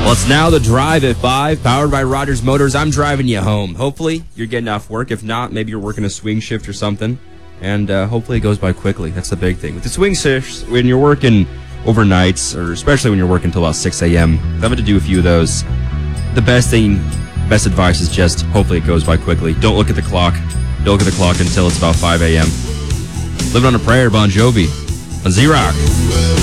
Well, it's now the drive at 5, powered by Rogers Motors. I'm driving you home. Hopefully, you're getting off work. If not, maybe you're working a swing shift or something. And hopefully it goes by quickly. That's the big thing. With the swing shifts, when you're working overnights, or especially when you're working until about 6 a.m., having to do a few of those, the best advice is just hopefully it goes by quickly. Don't look at the clock. Don't look at the clock until it's about 5 a.m. Living on a Prayer, Bon Jovi on Z-Rock.